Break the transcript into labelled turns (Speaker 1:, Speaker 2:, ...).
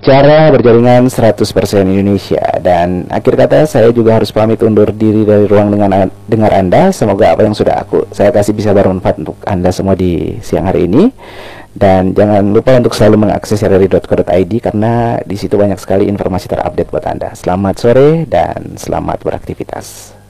Speaker 1: Cara berjaringan 100% Indonesia. Dan akhir kata, saya juga harus pamit undur diri dari ruang dengar Anda. Semoga apa yang sudah saya kasih bisa bermanfaat untuk Anda semua di siang hari ini. Dan jangan lupa untuk selalu mengakses rri.co.id karena di situ banyak sekali informasi terupdate buat Anda. Selamat sore dan selamat beraktivitas.